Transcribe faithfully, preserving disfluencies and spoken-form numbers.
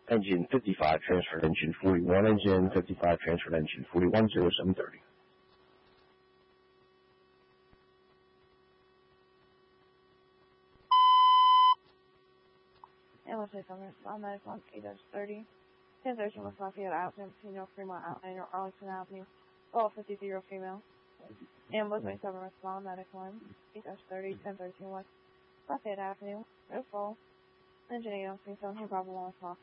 Engine fifty-five, transfer engine forty-one, engine fifty-five, transfer engine forty-one, zero seven thirty. And we'll say something on that on eight thirty. ten thirteen West Lafayette Avenue, Casino, Fremont Outlander, Arlington Avenue, twelve fifty-three female. And was my seven respond medical line, eight thirty, ten thirteen West Lafayette Avenue, no fall. Engine eight oh three seven, Bravo one,